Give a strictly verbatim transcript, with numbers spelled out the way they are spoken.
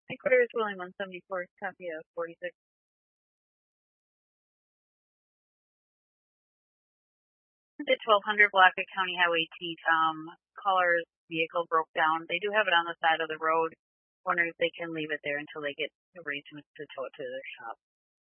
Headquarters Willing one seventy-four, copy of forty-six. The twelve hundred Blackett County Highway T, Tom. Caller's vehicle broke down. They do have it on the side of the road. Wondering if they can leave it there until they get arrangements to tow it to their shop.